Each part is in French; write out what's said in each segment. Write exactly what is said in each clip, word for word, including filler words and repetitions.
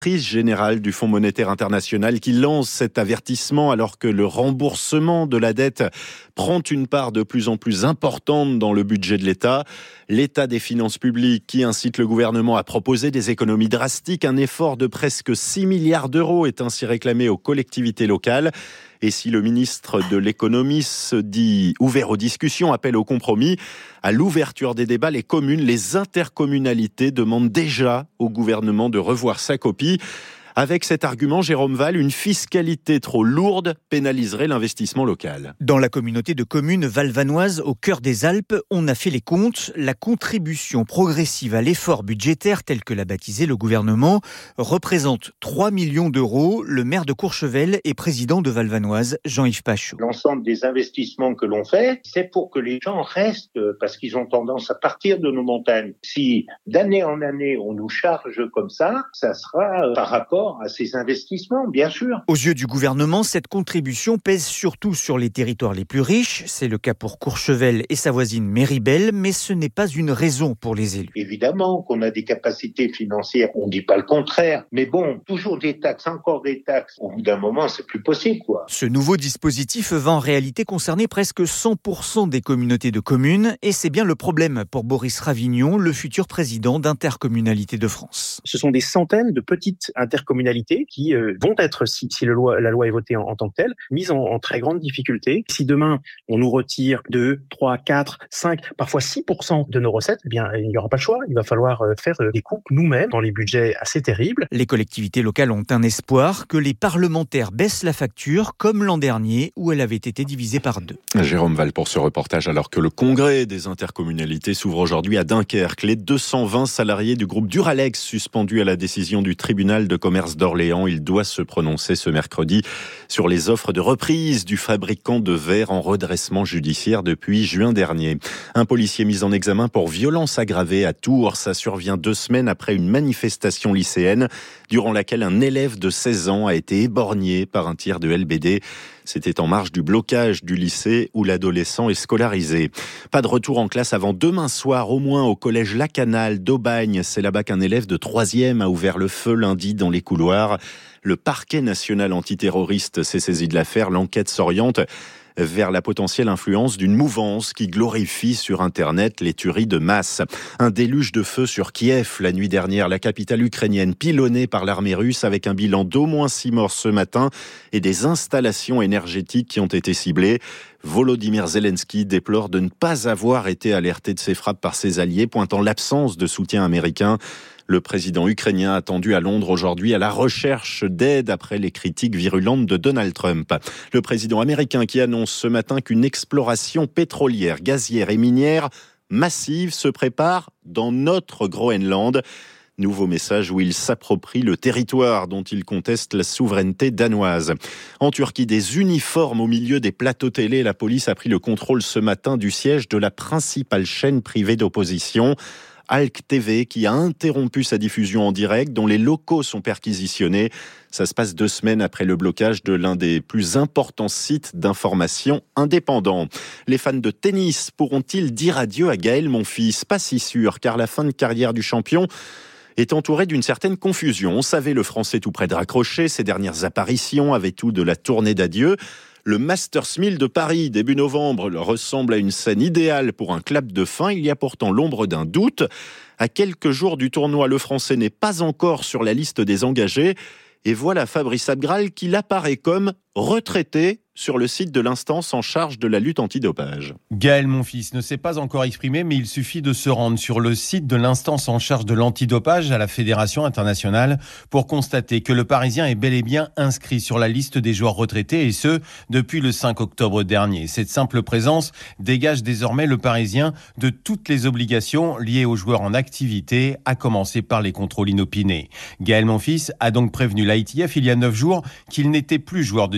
Prise générale du Fonds monétaire international qui lance cet avertissement alors que le remboursement de la dette prend une part de plus en plus importante dans le budget de l'État. L'état des finances publiques qui incite le gouvernement à proposer des économies drastiques. Un effort de presque six milliards d'euros est ainsi réclamé aux collectivités locales. Et si le ministre de l'économie se dit ouvert aux discussions, appelle au compromis, à l'ouverture des débats, les communes, les intercommunalités demandent déjà au gouvernement de revoir sa copie. Avec cet argument, Jérôme Val, une fiscalité trop lourde pénaliserait l'investissement local. Dans la communauté de communes valvanoise, au cœur des Alpes, on a fait les comptes. La contribution progressive à l'effort budgétaire, tel que l'a baptisé le gouvernement, représente trois millions d'euros. Le maire de Courchevel et président de Valvanoise, Jean-Yves Pachot. L'ensemble des investissements que l'on fait, c'est pour que les gens restent, parce qu'ils ont tendance à partir de nos montagnes. Si d'année en année, on nous charge comme ça, ça sera par rapport à ces investissements, bien sûr. Aux yeux du gouvernement, cette contribution pèse surtout sur les territoires les plus riches. C'est le cas pour Courchevel et sa voisine Méribel, mais ce n'est pas une raison pour les élus. Évidemment qu'on a des capacités financières, on ne dit pas le contraire. Mais bon, toujours des taxes, encore des taxes. Au bout d'un moment, c'est plus possible, quoi. Ce nouveau dispositif va en réalité concerner presque cent pour cent des communautés de communes. Et c'est bien le problème pour Boris Ravignon, le futur président d'Intercommunalité de France. Ce sont des centaines de petites intercommunalités qui euh, vont être, si, si le loi, la loi est votée en, en tant que telle, mises en, en très grande difficulté. Si demain, on nous retire deux, trois, quatre, cinq, parfois six pour cent de nos recettes, eh bien, il n'y aura pas le choix. Il va falloir euh, faire euh, des coupes nous-mêmes dans les budgets assez terribles. Les collectivités locales ont un espoir, que les parlementaires baissent la facture, comme l'an dernier, où elle avait été divisée par deux. Jérôme Val pour ce reportage, alors que le congrès des intercommunalités s'ouvre aujourd'hui à Dunkerque. Les deux cent vingt salariés du groupe Duralex suspendus à la décision du tribunal de commerce d'Orléans. Il doit se prononcer ce mercredi sur les offres de reprise du fabricant de verre en redressement judiciaire depuis juin dernier. Un policier mis en examen pour violence aggravée à Tours. Ça survient deux semaines après une manifestation lycéenne durant laquelle un élève de seize ans a été éborgné par un tir de L B D. C'était en marge du blocage du lycée où l'adolescent est scolarisé. Pas de retour en classe avant demain soir, au moins au collège Lacanal d'Aubagne. C'est là-bas qu'un élève de troisième a ouvert le feu lundi dans les couloirs. Le parquet national antiterroriste s'est saisi de l'affaire. L'enquête s'oriente vers la potentielle influence d'une mouvance qui glorifie sur Internet les tueries de masse. Un déluge de feu sur Kiev la nuit dernière, la capitale ukrainienne pilonnée par l'armée russe avec un bilan d'au moins six morts ce matin et des installations énergétiques qui ont été ciblées. Volodymyr Zelensky déplore de ne pas avoir été alerté de ces frappes par ses alliés, pointant l'absence de soutien américain. Le président ukrainien attendu à Londres aujourd'hui à la recherche d'aide après les critiques virulentes de Donald Trump. Le président américain qui annonce ce matin qu'une exploration pétrolière, gazière et minière massive se prépare dans notre Groenland. Nouveau message où il s'approprie le territoire dont il conteste la souveraineté danoise. En Turquie, des uniformes au milieu des plateaux télé. La police a pris le contrôle ce matin du siège de la principale chaîne privée d'opposition. Halk T V qui a interrompu sa diffusion en direct, dont les locaux sont perquisitionnés. Ça se passe deux semaines après le blocage de l'un des plus importants sites d'information indépendants. Les fans de tennis pourront-ils dire adieu à Gaël Monfils ? Pas si sûr, car la fin de carrière du champion est entouré d'une certaine confusion. On savait le Français tout près de raccrocher. Ses dernières apparitions avaient tout de la tournée d'adieu. Le Masters mille de Paris, début novembre, ressemble à une scène idéale pour un clap de fin. Il y a pourtant l'ombre d'un doute. À quelques jours du tournoi, le Français n'est pas encore sur la liste des engagés. Et voilà Fabrice Abgral qui l'apparaît comme retraité sur le site de l'instance en charge de la lutte antidopage. Gaël Monfils ne s'est pas encore exprimé, mais il suffit de se rendre sur le site de l'instance en charge de l'antidopage à la Fédération internationale pour constater que le Parisien est bel et bien inscrit sur la liste des joueurs retraités, et ce, depuis le cinq octobre dernier. Cette simple présence dégage désormais le Parisien de toutes les obligations liées aux joueurs en activité, à commencer par les contrôles inopinés. Gaël Monfils a donc prévenu l'I T F il y a neuf jours qu'il n'était plus joueur de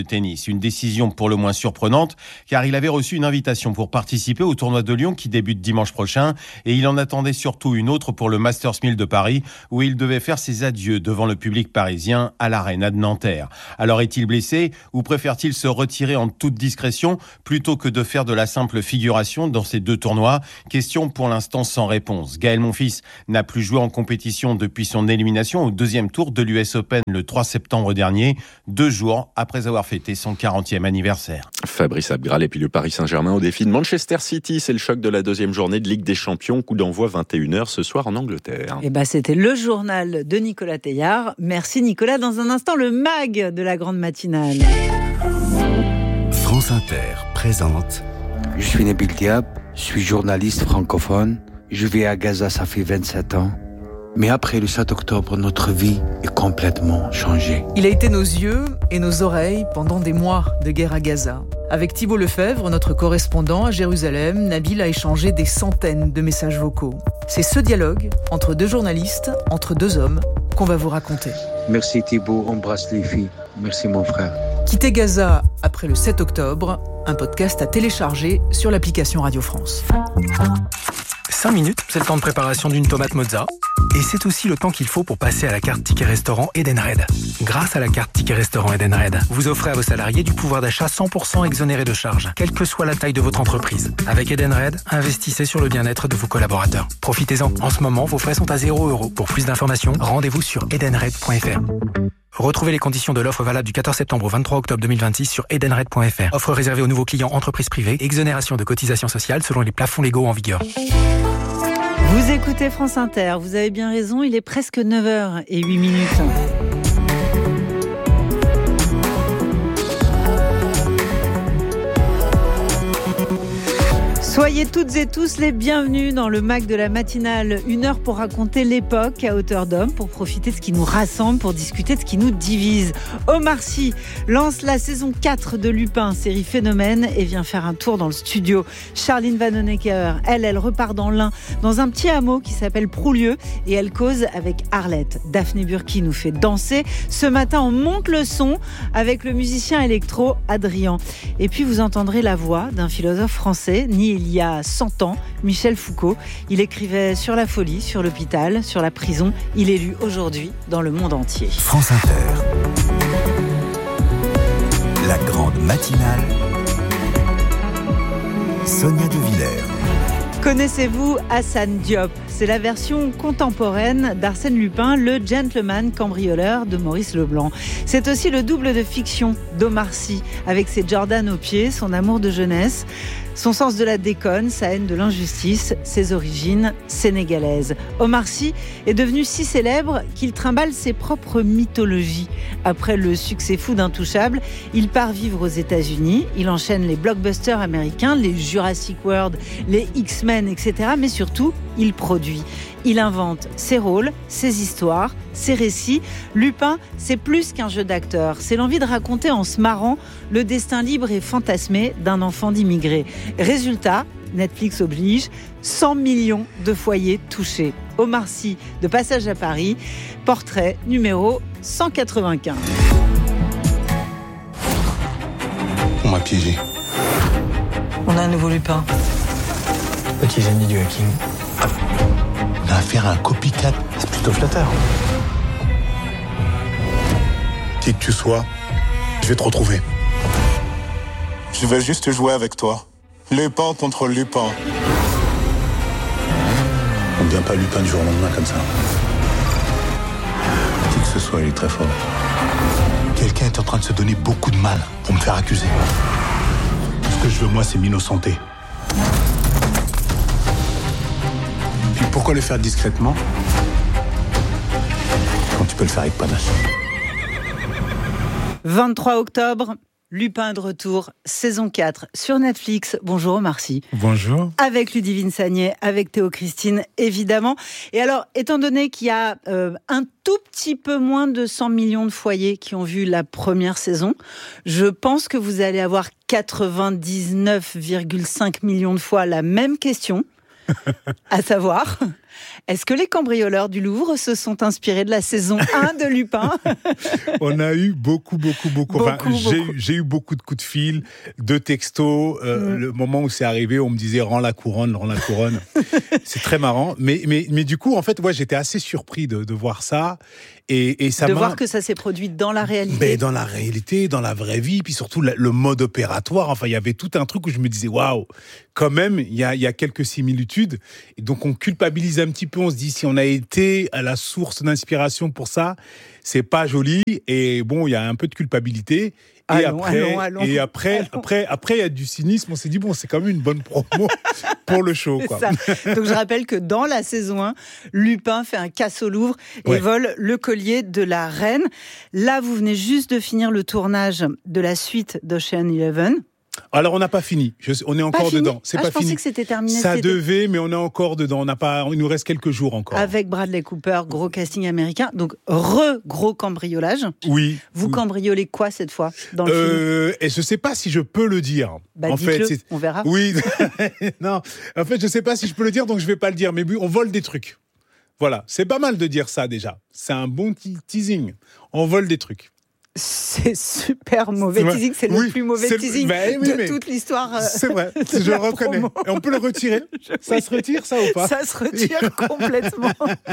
tennis. Une décision pour le moins surprenante, car il avait reçu une invitation pour participer au tournoi de Lyon qui débute dimanche prochain, et il en attendait surtout une autre pour le Masters mille de Paris, où il devait faire ses adieux devant le public parisien à l'Arena de Nanterre. Alors est-il blessé ou préfère-t-il se retirer en toute discrétion plutôt que de faire de la simple figuration dans ces deux tournois? Question pour l'instant sans réponse. Gaël Monfils n'a plus joué en compétition depuis son élimination au deuxième tour de l'U S Open le trois septembre dernier, deux jours après avoir fêté son quarantième anniversaire. Fabrice Abgral et puis le Paris Saint-Germain au défi de Manchester City. C'est le choc de la deuxième journée de Ligue des Champions. Coup d'envoi vingt et une heures ce soir en Angleterre. Et bah, c'était le journal de Nicolas Teillard. Merci Nicolas. Dans un instant, le mag de la grande matinale. France Inter présente. Je suis Nabil Diab, je suis journaliste francophone. Je vis à Gaza, ça fait vingt-sept ans. Mais après le sept octobre, notre vie est complètement changée. Il a été nos yeux et nos oreilles pendant des mois de guerre à Gaza. Avec Thibault Lefebvre, notre correspondant à Jérusalem, Nabil a échangé des centaines de messages vocaux. C'est ce dialogue entre deux journalistes, entre deux hommes, qu'on va vous raconter. Merci Thibault, embrasse les filles. Merci mon frère. Quitter Gaza après le sept octobre, un podcast à télécharger sur l'application Radio France. cinq minutes, c'est le temps de préparation d'une tomate mozza. Et c'est aussi le temps qu'il faut pour passer à la carte Ticket Restaurant Edenred. Grâce à la carte Ticket Restaurant Edenred, vous offrez à vos salariés du pouvoir d'achat cent pour cent exonéré de charges, quelle que soit la taille de votre entreprise. Avec Edenred, investissez sur le bien-être de vos collaborateurs. Profitez-en. En ce moment, vos frais sont à zéro euro. Pour plus d'informations, rendez-vous sur edenred point f r. Retrouvez les conditions de l'offre valable du quatorze septembre au vingt-trois octobre deux mille vingt-six sur edenred point f r. Offre réservée aux nouveaux clients entreprises privées. Exonération de cotisations sociales selon les plafonds légaux en vigueur. Vous écoutez France Inter, vous avez bien raison, il est presque neuf heures zéro huit minutes. Soyez toutes et tous les bienvenus dans le mag de la matinale. Une heure pour raconter l'époque à hauteur d'homme, pour profiter de ce qui nous rassemble, pour discuter de ce qui nous divise. Omar Sy lance la saison quatre de Lupin, série phénomène, et vient faire un tour dans le studio. Charline Vanhoenacker, elle, elle repart dans l'Ain, dans un petit hameau qui s'appelle Proulieu, et elle cause avec Arlette. Daphné Burki nous fait danser. Ce matin, on monte le son avec le musicien électro Adrien. Et puis, vous entendrez la voix d'un philosophe français, né il y a cent ans, Michel Foucault. Il écrivait sur la folie, sur l'hôpital, sur la prison. Il est lu aujourd'hui dans le monde entier. France Inter. La grande matinale. Sonia De Villers. Connaissez-vous Hassan Diop? C'est la version contemporaine d'Arsène Lupin, le gentleman cambrioleur de Maurice Leblanc. C'est aussi le double de fiction d'Omar Sy, avec ses Jordan aux pieds, son amour de jeunesse, son sens de la déconne, sa haine de l'injustice, ses origines sénégalaises. Omar Sy est devenu si célèbre qu'il trimballe ses propres mythologies. Après le succès fou d'Intouchable, il part vivre aux États-Unis. Il enchaîne les blockbusters américains, les Jurassic World, les X-Men, et cetera. Mais surtout, il produit. Il invente ses rôles, ses histoires, ses récits. Lupin, c'est plus qu'un jeu d'acteur. C'est l'envie de raconter en se marrant le destin libre et fantasmé d'un enfant d'immigré. Résultat, Netflix oblige, cent millions de foyers touchés. Omar Sy, de passage à Paris, portrait numéro cent quatre-vingt-quinze. On m'a piégé. On a un nouveau Lupin. Petit génie du hacking. On a affaire à un copycat. C'est plutôt flatteur. Qui que tu sois, je vais te retrouver. Je vais juste jouer avec toi. Lupin contre Lupin. On ne devient pas Lupin du jour au lendemain comme ça. Qui que ce soit, il est très fort. Quelqu'un est en train de se donner beaucoup de mal pour me faire accuser. Ce que je veux, moi, c'est m'innocenter. Puis pourquoi le faire discrètement quand tu peux le faire avec panache? vingt-trois octobre, Lupin de retour, saison quatre sur Netflix. Bonjour Omar Sy. Bonjour. Avec Ludivine Sagné, avec Théo Christine, évidemment. Et alors, étant donné qu'il y a euh, un tout petit peu moins de cent millions de foyers qui ont vu la première saison, je pense que vous allez avoir quatre-vingt-dix-neuf virgule cinq millions de fois la même question. À savoir, Est-ce que les cambrioleurs du Louvre se sont inspirés de la saison un de Lupin? On a eu beaucoup, beaucoup, beaucoup. beaucoup, enfin, j'ai, beaucoup. j'ai eu beaucoup de coups de fil, de textos. Euh, mm. Le moment où c'est arrivé, on me disait « rends la couronne, rends la couronne ». C'est très marrant. Mais, mais, mais du coup, en fait, ouais, j'étais assez surpris de, de voir ça. Et, et ça de m'a... voir que ça s'est produit dans la réalité. Ben, dans la réalité, dans la vraie vie, puis surtout le, le mode opératoire. Enfin, il y avait tout un truc où je me disais, waouh, quand même, il y a, y a quelques similitudes. Et donc, on culpabilise un petit peu. On se dit, si on a été à la source d'inspiration pour ça, c'est pas joli. Et bon, il y a un peu de culpabilité. Et allons, après, allons, allons, et après, allons. après, après, il y a du cynisme. On s'est dit, bon, c'est quand même une bonne promo pour le show, quoi. Ça. Donc, je rappelle que dans la saison un, Lupin fait un casse au Louvre et ouais. vole le collier de la reine. Là, vous venez juste de finir le tournage de la suite d'Ocean Eleven. Alors, on n'a pas fini. Je, on est encore fini dedans. C'est ah, pas je pensais fini. que c'était terminé. Ça c'était... devait, mais on est encore dedans. On n'a pas. Il nous reste quelques jours encore. Avec Bradley Cooper, gros casting américain. Donc, re-gros cambriolage. Oui. Vous oui. cambriolez quoi cette fois dans le euh, film? Et je sais pas si je peux le dire. Bah, en dites-le, fait, c'est... on verra. Oui. Non. En fait, je sais pas si je peux le dire, donc je vais pas le dire. Mais on vole des trucs. Voilà. C'est pas mal de dire ça déjà. C'est un bon te- teasing. On vole des trucs. C'est super mauvais ouais. teasing, c'est oui, le plus mauvais c'est teasing le... oui, de mais... toute l'histoire. Euh, c'est vrai, je le reconnais. Promo. Et on peut le retirer. Ça se retire, ça ou pas? Ça se retire complètement.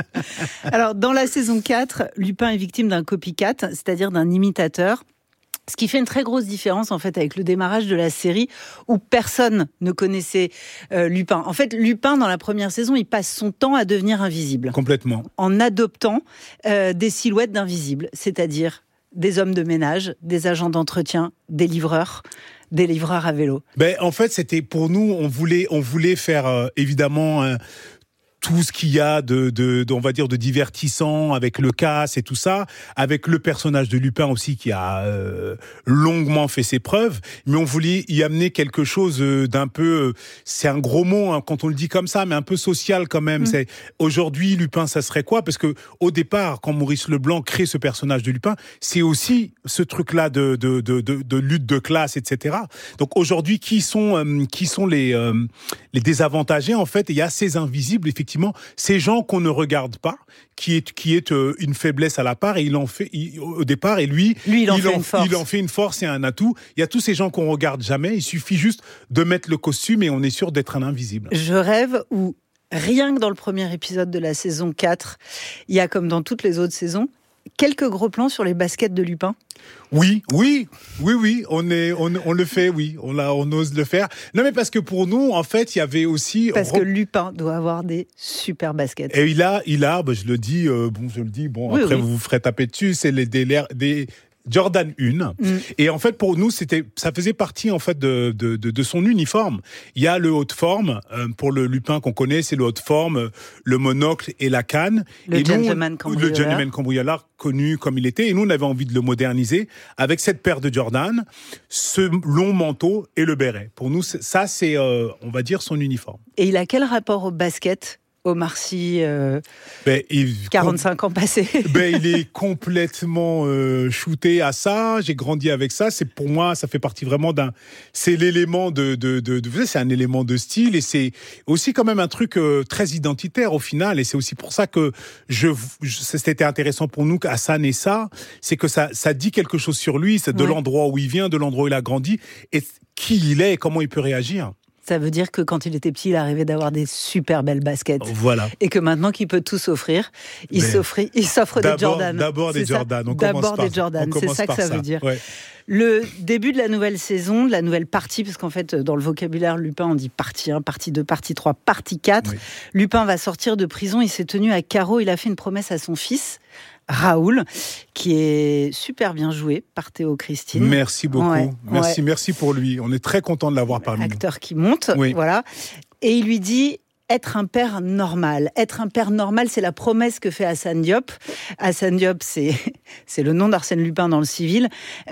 Alors, dans la saison quatre, Lupin est victime d'un copycat, c'est-à-dire d'un imitateur. Ce qui fait une très grosse différence en fait avec le démarrage de la série où personne ne connaissait euh, Lupin. En fait, Lupin dans la première saison, il passe son temps à devenir invisible. Complètement. En adoptant euh, des silhouettes d'invisibles, c'est-à-dire des hommes de ménage, des agents d'entretien, des livreurs, des livreurs à vélo. Ben en fait, c'était pour nous, on voulait, on voulait faire euh, évidemment. Euh, tout ce qu'il y a de, de, de, on va dire, de divertissant avec le casse et tout ça, avec le personnage de Lupin aussi qui a euh, longuement fait ses preuves, mais on voulait y amener quelque chose d'un peu, c'est un gros mot hein, quand on le dit comme ça, mais un peu social quand même. Mmh. C'est, aujourd'hui, Lupin, ça serait quoi? Parce que au départ, quand Maurice Leblanc crée ce personnage de Lupin, c'est aussi ce truc-là de, de, de, de, de lutte de classe, et cetera. Donc aujourd'hui, qui sont, euh, qui sont les, euh, les désavantagés en fait? Il y a ces invisibles, effectivement. Ces gens qu'on ne regarde pas, qui est qui est euh, une faiblesse à la part, et il en fait il, au départ, et lui, lui il, en il, fait en, une force. il en fait une force et un atout. Il y a tous ces gens qu'on regarde jamais. Il suffit juste de mettre le costume et on est sûr d'être un invisible. Je rêve où rien que dans le premier épisode de la saison quatre, il y a comme dans toutes les autres saisons quelques gros plans sur les baskets de Lupin. Oui, oui, oui, oui, on est, on, on le fait, oui, on l'a, on ose le faire. Non, mais parce que pour nous, en fait, il y avait aussi. Parce que Lupin doit avoir des super baskets. Et il a, il a, bah, je le dis, euh, bon, je le dis, bon, oui, après oui. vous vous ferez taper dessus, c'est les des, des Jordan un. Mm. Et en fait, pour nous, c'était, ça faisait partie en fait de, de, de, de son uniforme. Il y a le haut de forme euh, pour le Lupin qu'on connaît, c'est le haut de forme, le monocle et la canne. Le et gentleman nous, cambrioleur. Le gentleman cambrioleur connu comme il était. Et nous, on avait envie de le moderniser avec cette paire de Jordan, ce long manteau et le béret. Pour nous, ça, c'est, euh, on va dire, son uniforme. Et il a quel rapport au basket? Omar Sy, euh, ben, il, quarante-cinq com- ans passés. Ben, il est complètement euh, shooté à ça. J'ai grandi avec ça. C'est pour moi, ça fait partie vraiment d'un. C'est l'élément de, de, de, de vous savez, c'est un élément de style et c'est aussi quand même un truc euh, très identitaire au final. Et c'est aussi pour ça que je, je c'était intéressant pour nous qu'Hassan ait ça. C'est que ça, ça dit quelque chose sur lui, c'est de ouais. l'endroit où il vient, de l'endroit où il a grandi et qui il est et comment il peut réagir. Ça veut dire que quand il était petit, il arrivait d'avoir des super belles baskets. Voilà. Et que maintenant qu'il peut tout s'offrir, il, il s'offre des Jordan. D'abord des Jordan. On d'abord par, des Jordan. C'est ça que ça, ça veut dire. Ouais. Le début de la nouvelle saison, de la nouvelle partie, parce qu'en fait, dans le vocabulaire Lupin, on dit partie un, partie deux, partie trois, partie quatre. Oui. Lupin va sortir de prison. Il s'est tenu à carreau. Il a fait une promesse à son fils, Raoul, qui est super bien joué par Théo Christine. Merci beaucoup. Ouais, merci, ouais. merci pour lui. On est très content de l'avoir parmi nous. Acteur qui monte, oui. voilà. Et il lui dit être un père normal. Être un père normal, c'est la promesse que fait Hassan Diop. Hassan Diop, c'est, c'est le nom d'Arsène Lupin dans le civil.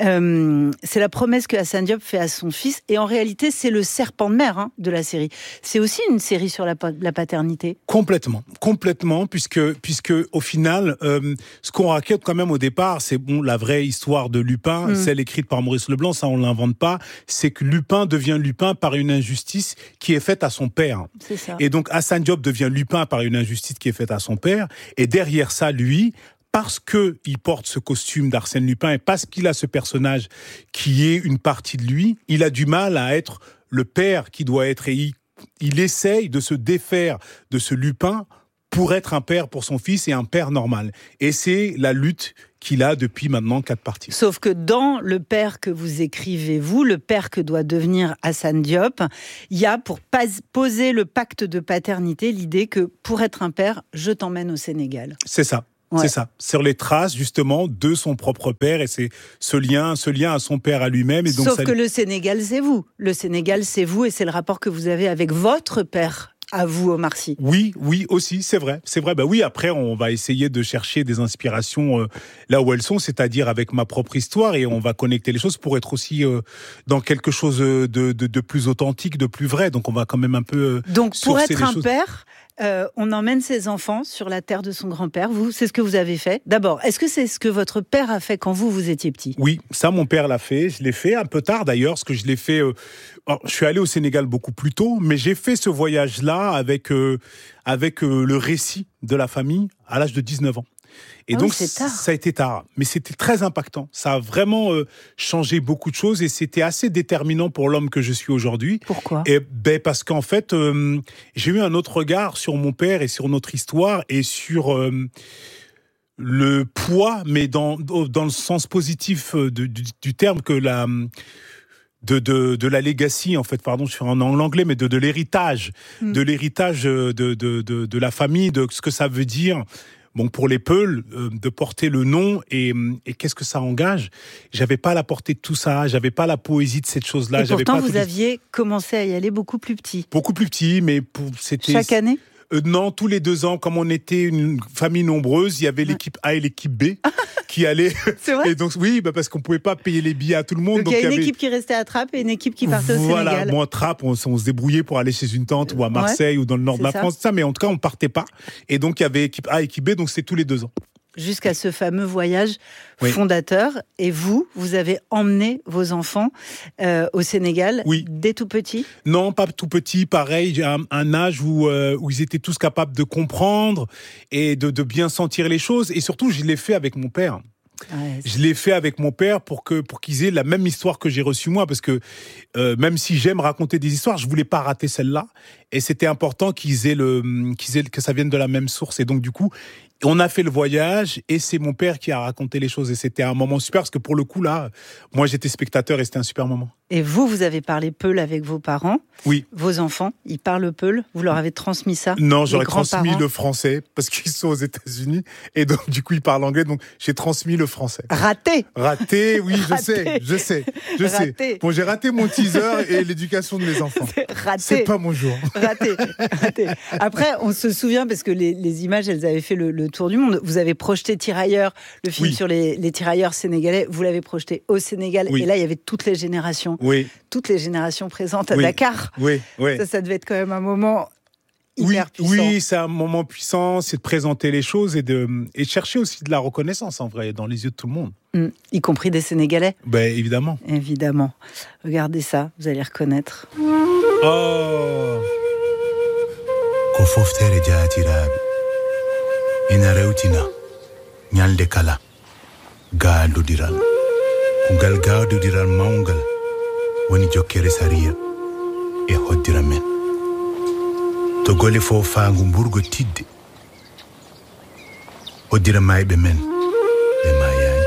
Euh, c'est la promesse que Hassan Diop fait à son fils. Et en réalité, c'est le serpent de mer hein, de la série. C'est aussi une série sur la, la paternité. Complètement, complètement, puisque, puisque au final, euh, ce qu'on raconte quand même au départ, c'est bon, la vraie histoire de Lupin, mmh. celle écrite par Maurice Leblanc, ça on l'invente pas, c'est que Lupin devient Lupin par une injustice qui est faite à son père. C'est ça. Et donc Assane Diop devient Lupin par une injustice qui est faite à son père. Et derrière ça, lui, parce qu'il porte ce costume d'Arsène Lupin et parce qu'il a ce personnage qui est une partie de lui, il a du mal à être le père qui doit être. Et il, il essaye de se défaire de ce Lupin pour être un père pour son fils et un père normal. Et c'est la lutte qu'il a depuis maintenant quatre parties. Sauf que dans le père que vous écrivez, vous, le père que doit devenir Assane Diop, il y a pour poser le pacte de paternité l'idée que pour être un père, je t'emmène au Sénégal. C'est ça. Ouais. C'est ça, sur les traces justement de son propre père et c'est ce lien, ce lien à son père à lui-même. Et donc Sauf ça... que le Sénégal, c'est vous. Le Sénégal, c'est vous et c'est le rapport que vous avez avec votre père. À vous, Omar Sy. Oui, oui, aussi, c'est vrai, c'est vrai. Bah oui, après, on va essayer de chercher des inspirations euh, là où elles sont, c'est-à-dire avec ma propre histoire, et on va connecter les choses pour être aussi euh, dans quelque chose de, de, de plus authentique, de plus vrai. Donc, on va quand même un peu. Euh, Donc, pour être un choses. père. Euh, on emmène ses enfants sur la terre de son grand-père. Vous, c'est ce que vous avez fait. D'abord, est-ce que c'est ce que votre père a fait quand vous, vous étiez petit ? Oui, ça, mon père l'a fait. Je l'ai fait un peu tard, d'ailleurs, parce que je l'ai fait... Euh... Alors, je suis allé au Sénégal beaucoup plus tôt, mais j'ai fait ce voyage-là avec, euh, avec euh, le récit de la famille à l'âge de dix-neuf ans. Et ah donc, oui, c'est tard. ça a été tard. Mais c'était très impactant. Ça a vraiment euh, changé beaucoup de choses et c'était assez déterminant pour l'homme que je suis aujourd'hui. Pourquoi ? Et, ben, parce qu'en fait, euh, j'ai eu un autre regard sur mon père et sur notre histoire et sur euh, le poids, mais dans, dans le sens positif de, du, du terme que la... De, de, de la legacy, en fait, pardon, je suis en anglais, mais de, de l'héritage, mmh. de l'héritage de, de, de, de la famille, de ce que ça veut dire. Bon, pour les Peuls, euh, de porter le nom et, et qu'est-ce que ça engage ? J'avais pas la portée de tout ça, j'avais pas la poésie de cette chose-là. Et j'avais pourtant, pas vous les... aviez commencé à y aller beaucoup plus petit. Beaucoup plus petit, mais pour, c'était... Chaque année ? Euh, non, tous les deux ans, comme on était une famille nombreuse, il y avait l'équipe A et l'équipe B qui allaient. C'est vrai ? Et donc, oui, bah parce qu'on pouvait pas payer les billets à tout le monde. Donc, donc il y a une avait... équipe qui restait à Trappes et une équipe qui partait au voilà, Sénégal. Moi, à Trappes, on, on se débrouillait pour aller chez une tante ou à Marseille ouais, ou dans le nord de la ça. France, ça, mais en tout cas, on partait pas. Et donc, il y avait équipe A et équipe B, donc c'était tous les deux ans. Jusqu'à ce fameux voyage oui. fondateur. Et vous, vous avez emmené vos enfants euh, au Sénégal oui. dès tout petit ? Non, pas tout petit. Pareil, j'ai un, un âge où, euh, où ils étaient tous capables de comprendre et de, de bien sentir les choses. Et surtout, je l'ai fait avec mon père. Ouais, je l'ai fait avec mon père pour que pour qu'ils aient la même histoire que j'ai reçue moi, parce que euh, même si j'aime raconter des histoires, je voulais pas rater celle-là, et c'était important qu'ils aient le qu'ils aient que ça vienne de la même source. Et donc du coup, on a fait le voyage et c'est mon père qui a raconté les choses et c'était un moment super parce que pour le coup là, moi j'étais spectateur et c'était un super moment. Et vous, vous avez parlé Peul avec vos parents. Oui. Vos enfants, ils parlent Peul. Vous leur avez transmis ça ? Non, j'aurais transmis le français parce qu'ils sont aux États-Unis et donc du coup ils parlent anglais, donc j'ai transmis le français. Raté. Raté, oui, je raté. sais, je sais, je raté. sais. Bon, j'ai raté mon teaser et l'éducation de mes enfants. C'est raté. C'est pas mon jour. Raté. raté. Après, on se souvient parce que les, les images, elles avaient fait le, le tour du monde. Vous avez projeté Tirailleurs, le film oui. sur les, les tirailleurs sénégalais. Vous l'avez projeté au Sénégal oui. et là, il y avait toutes les générations. Oui. Toutes les générations présentes à oui. Dakar. Oui. Oui. Ça, ça devait être quand même un moment oui, hyper puissant. Oui, c'est un moment puissant, c'est de présenter les choses et de, et de chercher aussi de la reconnaissance, en vrai, dans les yeux de tout le monde. Mmh, y compris des Sénégalais. Ben, évidemment. Évidemment. Regardez ça, vous allez reconnaître. Oh Kofoftere jaatiraɓe ina rewtina ñalde kala gaadodiral kugal gaadodiral mawgal woni jokkere sariya e hoddira men to gole fo faangu mburgo tidde hoddira mayɓe men ɓe mayani.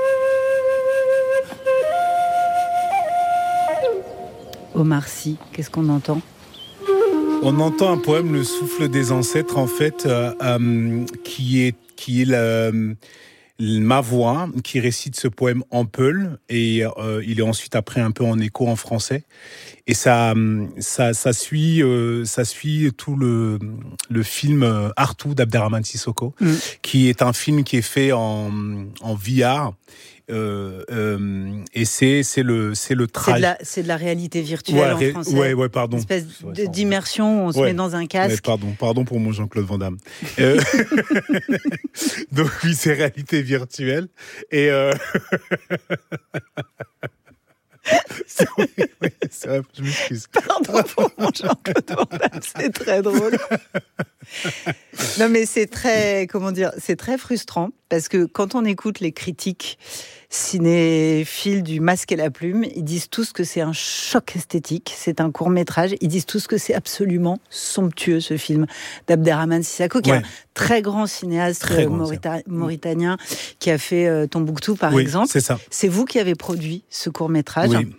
Omar Sy, qu'est-ce qu'on entend ? On entend un poème, Le souffle des ancêtres, en fait, euh, euh, qui est, qui est la, ma voix, qui récite ce poème en peul, et euh, il est ensuite après un peu en écho en français. Et ça, ça, ça suit, euh, ça suit tout le, le film Artou d'Abderrahmane Sissoko, mmh. qui est un film qui est fait en, en V R. Euh, euh, et c'est c'est le c'est le trajet. C'est de la c'est de la réalité virtuelle ouais, en français. Ouais ouais pardon. Une espèce de, d'immersion, on se ouais. met dans un casque. Ouais, pardon pardon pour mon Jean-Claude Van Damme. Euh, donc oui, c'est réalité virtuelle et euh... c'est, oui, oui, c'est vrai, je m'excuse. Pardon pour mon Jean-Claude Van Damme, c'est très drôle. Non mais c'est très, comment dire, c'est très frustrant parce que quand on écoute les critiques cinéphiles du Masque et la Plume, ils disent tous que c'est un choc esthétique, c'est un court-métrage, ils disent tous que c'est absolument somptueux ce film d'Abderrahmane Sissako, qui ouais. est un très grand cinéaste très grand, maurita- mauritanien qui a fait euh, Tombouctou par oui, exemple. C'est ça. C'est vous qui avez produit ce court-métrage. Oui.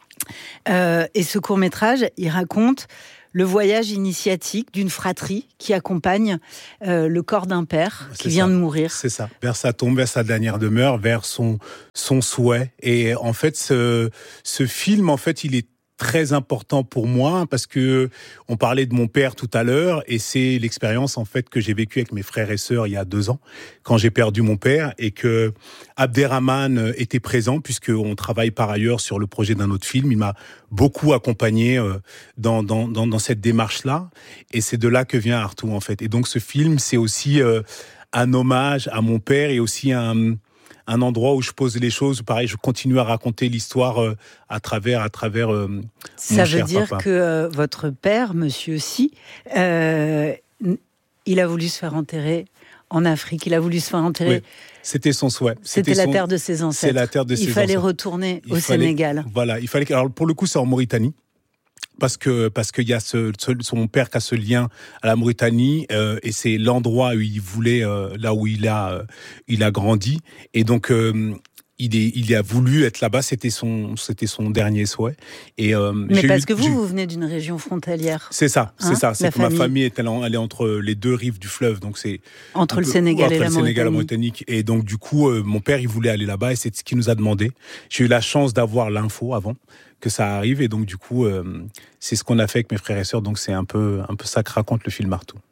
Euh, et ce court-métrage, il raconte le voyage initiatique d'une fratrie qui accompagne euh, le corps d'un père c'est qui vient ça. de mourir. C'est ça, vers sa tombe, vers sa dernière demeure, vers son, son souhait. Et en fait, ce, ce film, en fait, il est très important pour moi parce que on parlait de mon père tout à l'heure et c'est l'expérience en fait que j'ai vécue avec mes frères et sœurs il y a deux ans quand j'ai perdu mon père et que Abderrahmane était présent puisque on travaille par ailleurs sur le projet d'un autre film. Il m'a beaucoup accompagné dans dans dans, dans cette démarche là et c'est de là que vient Artaud en fait. Et donc ce film c'est aussi euh, un hommage à mon père et aussi un un endroit où je pose les choses, pareil, je continue à raconter l'histoire euh, à travers, à travers euh, mon Ça cher veut dire papa. que euh, votre père, monsieur Si, euh, il a voulu se faire enterrer en Afrique, il a voulu se faire enterrer... Oui, c'était son souhait. C'était, c'était la son... terre de ses ancêtres. C'est la terre de il ses fallait ancêtres. retourner il au fallait... Sénégal. Voilà, il fallait... Alors pour le coup, c'est en Mauritanie. Parce que parce qu'il y a ce, ce son père qui a ce lien à la Mauritanie euh, et c'est l'endroit où il voulait euh, là où il a euh, il a grandi et donc euh, il est il a voulu être là-bas, c'était son c'était son dernier souhait et euh, mais j'ai parce eu, que vous j'ai... vous venez d'une région frontalière. C'est ça, c'est hein, ça, c'est que famille. ma famille est elle est entre les deux rives du fleuve donc c'est entre le peu, Sénégal entre et la le Sénégal et Mauritanie. la Mauritanie et donc du coup euh, mon père il voulait aller là-bas et c'est ce qu'il nous a demandé. J'ai eu la chance d'avoir l'info avant que ça arrive et donc du coup euh, c'est ce qu'on a fait avec mes frères et sœurs donc c'est un peu un peu ça que raconte le film Artaud.